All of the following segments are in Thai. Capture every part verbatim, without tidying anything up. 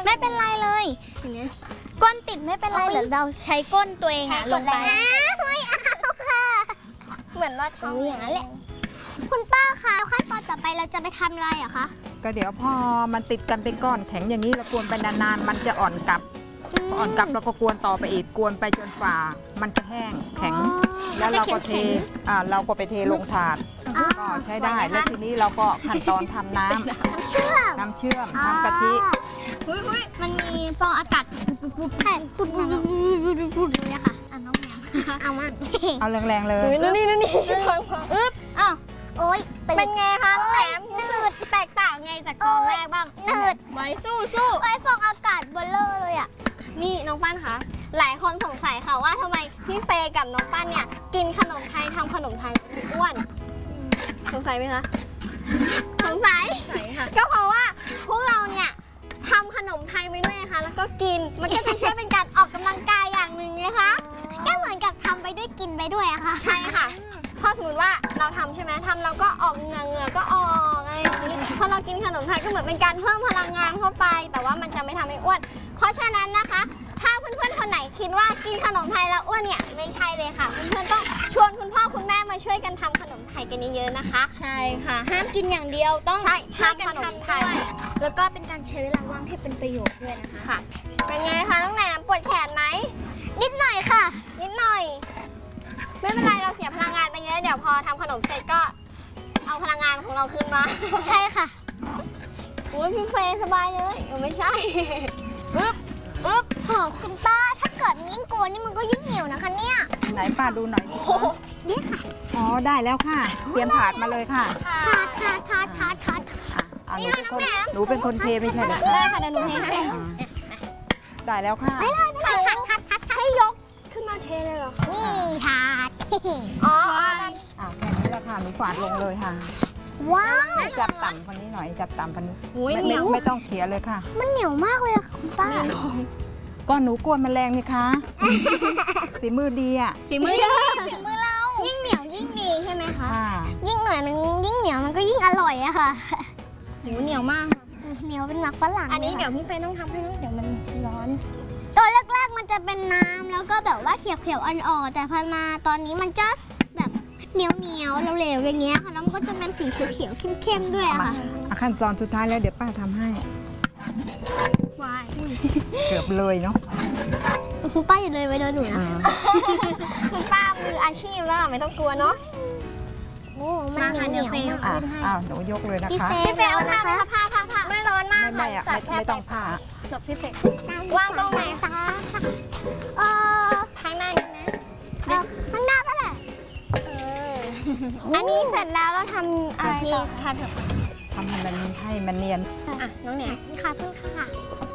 ไม่เป็นไรเลยก้นติดไม่เป็นไรเดี๋ยวเราใช้ก้นตัวเองอะลงไปไม่เอาค่ะเหมือนว่าช่องอย่างนั้นแหละคุณป้าคะขั้นตอนต่อไปเราจะไปทำอะไรอะคะก็เดี๋ยวพอมันติดกันเป็นก้อนแข็งอย่างนี้เรากวนไปนานๆมันจะอ่อนกลับพออ่อนกลับเราก็กวนต่อไปอีกกวนไปจนฝ่ามันจะแห้งแข็งแล้วเราก็เทอ่าเราก็ไปเทลงถาดก็ใช้ได้แล้วทีนี้เราก็ขั้นตอนทำน้ำเชื่อมน้ำเชื่อมน้ำกะทิหุ้ยหุ้ยมันมีฟองอากาศปุ๊บแผ่นปุ๊บปุ๊บปุ๊บเลยค่ะอ่ะน้องแมวเอามาเอาแรงๆเลยนี่นี่นี่อึ๊บอ้าวโอ๊ยเป็นไงคะแหลมหนืดแตกต่างไงจากตอนแรกบ้างหนืดไว้สู้สู้ไว้ฟองอากาศเบลเลอร์เลยอ่ะนี่น้องปั้นคะหลายคนสงสัยค่ะว่าทำไมพี่เฟย์กับน้องปั้นเนี่ยกินขนมไทยทำขนมไทยอ้วนสงสัยไหมคะสงสัยค่ะก็เพราะว่าพวกเราเนี่ยทำขนมไทยไปด้วยนะคะแล้วก็กินมันก็จะช่วยเป็นการออกกำลังกายอย่างหนึ่งนะคะก็เหมือนกับทำไปด้วยกินไปด้วยอะค่ะใช่ค่ะพอสมมติว่าเราทำใช่ไหมทำเราก็ออกเหงื่อเหงื่อก็ออกอะไรอย่างนี้พอเรากินขนมไทยก็เหมือนเป็นการเพิ่มพลังงานเข้าไปแต่ว่ามันจะไม่ทำให้อ้วนเพราะฉะนั้นนะคะถ้าเพื่อนๆคนไหนคิดว่ากินขนมไทยแล้วอ้วนเนี่ยไม่ใช่เลยค่ะเพื่อนๆต้องชวนคุณพ่อคุณแม่มาช่วยกันทำขนมไทยกันเยอะๆนะคะใช่ค่ะห้ามกินอย่างเดียวต้องช่วยกันทำด้วยแล้วก็เป็นการใช้เวลาว่างให้เป็นประโยชน์ด้วยนะคะค่ะเป็นไงคะน้องแหนมปวดแขนไหมนิดหน่อยค่ะนิดหน่อยไม่เป็นไรเราเสียพลังงานไปเยอะเดี๋ยวพอทำขนมเสร็จก็เอาพลังงานของเราคืนมาใช่ค่ะอุ้ยพี่เฟย์สบายเลยไม่ใช่อึ๊บอึ๊บโหคุณป้าถ้าเกิดยิ่งโกนนี่มันก็ยิ่งเหนียวนะคะเนี่ยไหนป้าดูหน่อยนี่ค่ะอ๋อได้แล้วค่ะเตรียมถาดมาเลยค่ะถาดถาดถาดถาดถาดหนูเป็นคนหนูเป็นคนเทไม่ใช่เหรอได้ค่ะเดี๋ยวหนูเทให้ได้แล้วค่ะไม่เลยไม่เลยถาดถาดถาดให้ยกขึ้นมาเทเลยเหรอนี่ถาดอ๋ออ่าแค่นี้แหละค่ะหนูฝาดลงเลยค่ะว้าวจับต่ำคนนี้หน่อยจับต่ำคนนี้ไม่ไม่ต้องเขี่ยเลยค่ะมันเหนียวมากเลยคุณป้าก็หนูกวนแมลงนี่คะฝีมือดีอ่ะฝีมือดีฝีมือเรายิ่งเหนียวยิ่งดีใช่ไหมคะยิ่งหน่อยมันยิ่งเหนียวมันก็ยิ่งอร่อยอะค่ะหนูเหนียวมากเหนียวเป็นหมักฝรั่งอันนี้เดี๋ยวพี่เฟย์ต้องทำให้นะเดี๋ยวมันร้อนตอนแรกๆมันจะเป็นน้ำแล้วก็แบบว่าเขียวๆอ่อนๆแต่พอมาตอนนี้มันจะแบบเหนียวเหนียวเหลวๆอย่างเงี้ยค่ะแล้วมันก็จะเป็นสีเขียวๆเข้มๆด้วยค่ะขั้นตอนสุดท้ายแล้วเดี๋ยวป้าทำให้วายเกือบเลยเนาะคุณป้าอย่าเลยไปโดนหนูนะคุณป้ามืออาชีพแล้วไม่ต้องกลัวเนาะโอ้มันเหนียวเหนียวอ้าวหนูยกเลยนะคะพี่เฟย์เอาผ้าไหมคะผ้าผ้าผ้าไม่ร้อนมากไม่ไม่ไม่ต้องผ้าจบพี่เฟย์วางตรงไหนคะเออข้างหน้านี้ไหมข้างหน้าก็ได้อันนี้เสร็จแล้วเราทำอะไรต่อคะทำให้มันให้มันเนียนอ่ะน้องเนี่ยค่ะเพื่อนค่ะ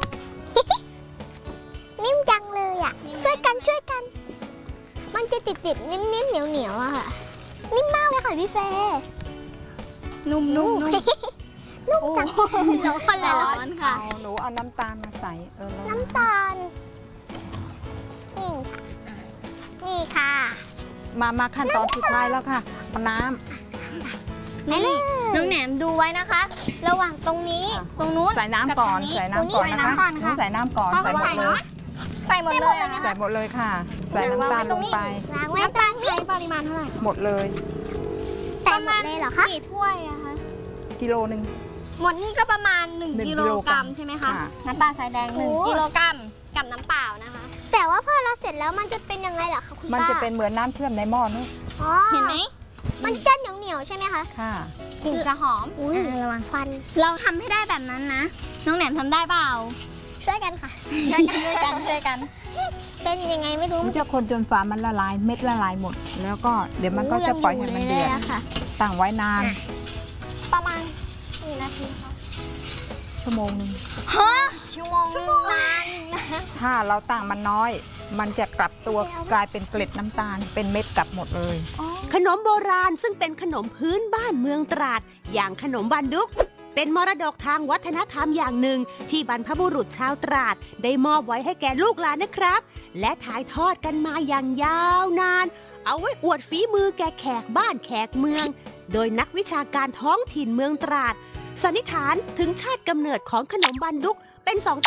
นิ่มจังเลยอ่ะช่วยกันช่วยกันมันจะติดติดนิ่มนิ่มเหนียวเหนียวอะค่ะนิ่มมากเลยค่ะพี่เฟย์นุ่มนุ่มนุ่มนุ่มจังร้อนร้อนค่ะหนูเอาน้ำตาลมาใส่เออน้ำตาลนี่นี่ค่ะมามาขั้นตอนสุดท้ายแล้วค่ะน้ำนี่น้องแหนมดูไว้นะคะระหว่างตรงนี้ตรงนู้นใส่น้ำก่อนใส่น้ำก่อนนะคะใส่น้ำก่อนใส่หมดเลยใส่หมดเลยใส่หมดเลยค่ะใส่น้ำตาลลงไปน้ำตาลใช้ปริมาณเท่าไหร่หมดเลยใส่หมดเลยเหรอคะกี่ถ้วยอะคะกิโลหนึ่งหมดนี่ก็ประมาณหนึ่งกิโลกรัมใช่ไหมคะน้ำปลาทรายแดงหนึ่งกิโลกรัมกับน้ำเปล่านะคะแต่ว่าพอเราเสร็จแล้วมันจะเป็นยังไงล่ะคะคุณป้ามันจะเป็นเหมือนน้ำเชื่อมในหม้อนี่เห็นไหมมันจะเหนียวเหนียวใช่ไหมคะค่ะกลิ่นจะหอมระวังฟันเราทำให้ได้แบบนั้นนะน้องแหนมทำได้เปล่าช่วยกันค่ะช่วยกันช่วยกันช่วยกันเป็นยังไงไม่รู้มันจะคนจนฝามันละลายเม็ดละลายหมดแล้วก็เดี๋ยวมันก็จะปล่อยให้มันเดือดตั้งไว้นานประมาณกี่นาทีคะชั่วโมงนึงฮะชั่วโมงชั่วโมงนานถ้าเราตั้งมันน้อยมันจะกลับตัวกลายเป็นเกล็ดน้ำตาลเป็นเม็ดกลับหมดเลยขนมโบราณซึ่งเป็นขนมพื้นบ้านเมืองตราดอย่างขนมบันดุกเป็นมรดกทางวัฒนธรรมอย่างหนึ่งที่บรรพบุรุษชาวตราดได้มอบไว้ให้แก่ลูกหลานนะครับและถ่ายทอดกันมาอย่างยาวนานเอาไว้อวดฝีมือแก่แขกบ้านแขกเมืองโดยนักวิชาการท้องถิ่นเมืองตราดสันนิษฐานถึงชาติกำเนิดของขนมบันดุกเป็นสอง